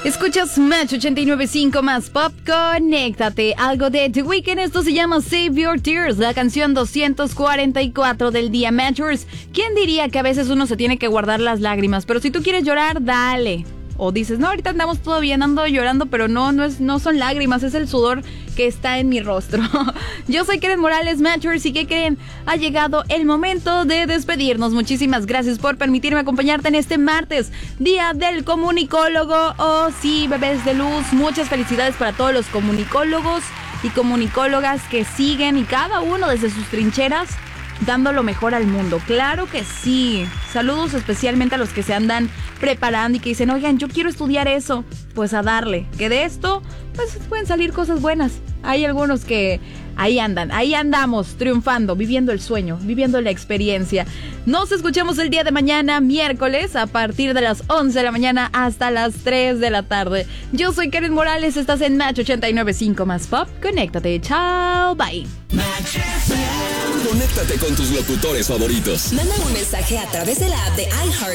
Escuchas Match 89.5 más Pop, conéctate. Algo de The Weeknd, esto se llama Save Your Tears, la canción 244 del día Matchers. ¿Quién diría que a veces uno se tiene que guardar las lágrimas? Pero si tú quieres llorar, dale. O dices, no, ahorita andamos todo bien, ando llorando, pero no son lágrimas, es el sudor que está en mi rostro. Yo soy Karen Morales, Matchers, y ¿qué creen? Ha llegado el momento de despedirnos. Muchísimas gracias por permitirme acompañarte en este martes, Día del Comunicólogo. Oh, sí, bebés de luz, muchas felicidades para todos los comunicólogos y comunicólogas que siguen, y cada uno desde sus trincheras, dando lo mejor al mundo. Claro que sí. Saludos especialmente a los que se andan preparando y que dicen, oigan, yo quiero estudiar eso. Pues a darle, que de esto pues pueden salir cosas buenas. Hay algunos que ahí andamos triunfando, viviendo el sueño, viviendo la experiencia. Nos escuchamos el día de mañana, miércoles, a partir de las 11 de la mañana hasta las 3 de la tarde. Yo soy Karen Morales, estás en Match 89.5 más Pop. Conéctate, chao, bye. Conéctate con tus locutores favoritos. Manda un mensaje a través de la app de iHeart